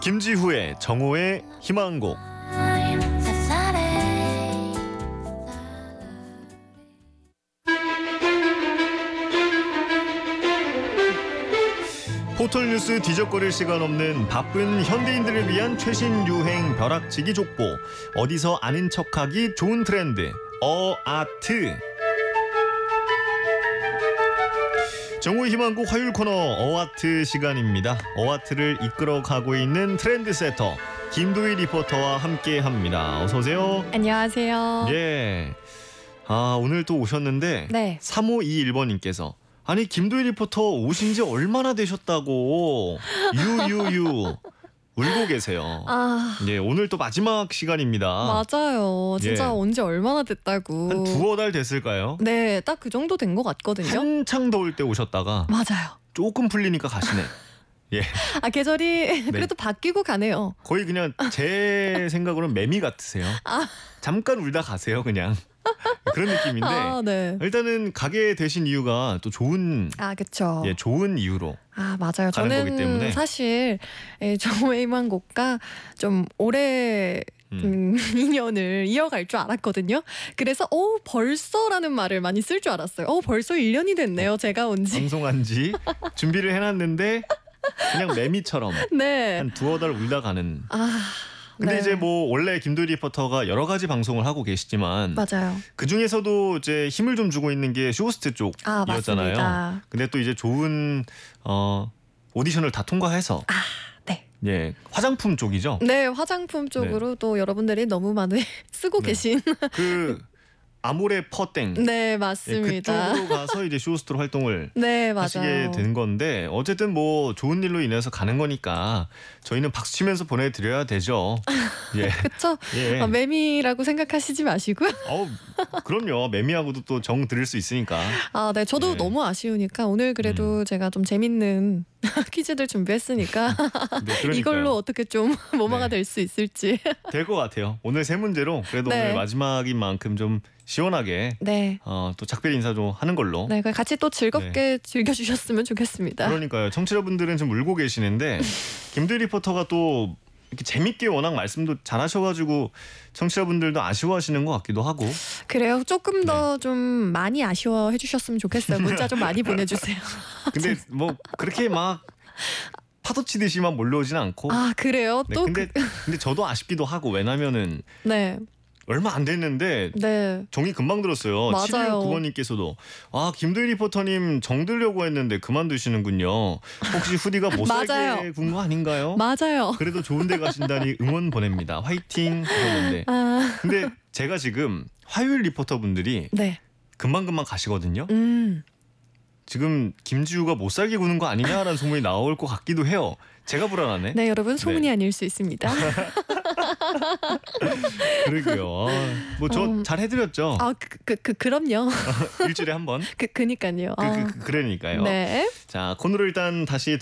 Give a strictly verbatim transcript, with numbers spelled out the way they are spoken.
김지후의 정오의 희망곡. 포털뉴스 뒤적거릴 시간 없는 바쁜 현대인들을 위한 최신 유행 벼락치기 족보. 어디서 아는 척하기 좋은 트렌드. 어아트. 정오의 희망곡 화요일 코너 어아트 시간입니다. 어아트를 이끌어가고 있는 트렌드 세터 김도희 리포터와 함께합니다. 어서 오세요. 안녕하세요. 예. 아, 오늘 또 오셨는데 네. 삼오이일 번님께서 아니 김도희 리포터 오신 지 얼마나 되셨다고 유유유 울고 계세요. 아, 예, 오늘 또 마지막 시간입니다. 맞아요. 진짜 예. 언제 얼마나 됐다고. 한 두어 달 됐을까요? 네, 딱 그 정도 된 것 같거든요. 한창 더울 때 오셨다가 맞아요. 조금 풀리니까 가시네. 예, 아, 계절이 그래도 바뀌고 가네요. 거의 그냥 제 생각으로는 매미 같으세요. 아. 잠깐 울다 가세요, 그냥. 그런 느낌인데 아, 네. 일단은 가게 되신 이유가 또 좋은 아, 그렇죠. 예, 좋은 이유로. 아, 맞아요. 가는 거기 때문에. 저는 사실 정오의 희망곡과 좀 오래 음, 인연을 이어갈 줄 알았거든요. 그래서 어 벌써라는 말을 많이 쓸 줄 알았어요. 어 벌써 일 년이 됐네요. 제가 온 지. 방송한 지 준비를 해놨는데 그냥 매미처럼 네. 한 두어 달 울다 가는. 아, 근데 네. 이제 뭐 원래 김도희 리포터가 여러 가지 방송을 하고 계시지만 맞아요. 그 중에서도 이제 힘을 좀 주고 있는 게 쇼호스트 아, 쪽이었잖아요. 맞습니다. 근데 또 이제 좋은 어, 오디션을 다 통과해서 아, 네. 예, 화장품 쪽이죠. 네, 화장품 쪽으로 또 여러분들이 너무 많이 쓰고 네. 계신. 그 아모레 퍼땡. 네, 예, 맞습니다. 그쪽으로 가서 이제 쇼호스트로 활동을 네, 하시게 맞아요. 된 건데 어쨌든 뭐 좋은 일로 인해서 가는 거니까 저희는 박수 치면서 보내드려야 되죠. 예. 그쵸? 예. 아, 매미라고 생각하시지 마시고요. 어우, 그럼요. 매미하고도 또 정 들을 수 있으니까. 아, 네, 저도 네. 너무 아쉬우니까 오늘 그래도 제가 좀 재밌는 퀴즈들 준비했으니까 네, 그러니까요. 이걸로 어떻게 좀 모마가 네. 될 수 있을지. 될 것 같아요. 오늘 세 문제로 그래도 네. 오늘 마지막인 만큼 좀 시원하게 네. 어, 또 작별 인사 좀 하는 걸로. 네, 같이 또 즐겁게 즐겨주셨으면 좋겠습니다. 그러니까요. 청취자분들은 좀 울고 계시는데 김도희 리포터가 또 이렇게 재밌게 워낙 말씀도 잘하셔가지고 청취자분들도 아쉬워하시는 것 같기도 하고. 그래요. 조금 네. 더 좀 많이 아쉬워해 주셨으면 좋겠어요. 문자 좀 많이 보내주세요. 근데 뭐 그렇게 막 파도 치듯이만 몰려오진 않고. 아, 그래요? 네, 또 근데 그, 근데 저도 아쉽기도 하고 왜냐면은 네, 얼마 안 됐는데 네. 정이 금방 들었어요. 맞아요. 칠일구 번님께서도 아 김도희 리포터님 정 들려고 했는데 그만두시는군요. 혹시 후디가 못 살게 맞아요. 군 거 아닌가요? 맞아요. 그래도 좋은 데 가신다니 응원 보냅니다. 화이팅 하셨는데 아, 근데 제가 지금 화요일 리포터분들이 네. 금방금방 가시거든요. 음. 지금 김지우가 못 살게 구는 거 아니냐라는 소문이 나올 것 같기도 해요. 제가 불안하네. 네, 여러분 소문이 네. 아닐 수 있습니다. 그러게요. 뭐 저 음. 잘 해드렸죠. 아, 그, 그, 그 그럼요. 일주일에 한 번. 그, 그니까요. 그, 그, 그, 그러니까요. 네. 자, 코너를 일단 다시